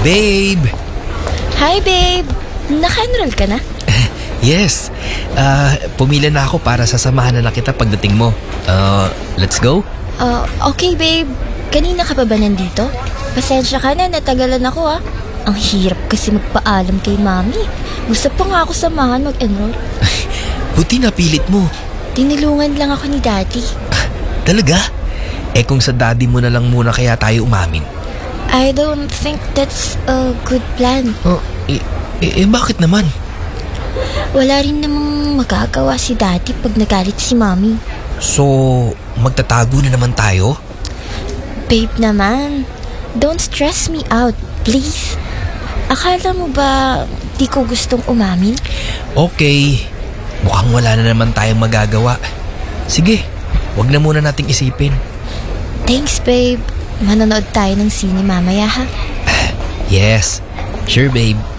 Babe! Hi, babe! Naka-enroll ka na? Yes. Pumila na ako para sasamahan na kita pagdating mo. Let's go? Okay, babe. Kanina ka pa ba nandito? Pasensya ka na, natagalan ako Ang hirap kasi magpaalam kay mami. Gusto pa nga ako samahan mag-enroll. Buti napilit mo. Tinulungan lang ako ni daddy. Talaga? Kung sa daddy mo na lang muna kaya tayo umamin. I don't think that's a good plan. Bakit naman? Wala rin namang magagawa si daddy pag nagalit si mami. So, magtatago na naman tayo? Babe naman, don't stress me out, please. Akala mo ba di ko gustong umamin? Okay. Mukhang wala na naman tayong magagawa. Sige, wag na muna nating isipin. Thanks, babe. Manonood tayo ng sine mamaya, ha? Yes, sure babe.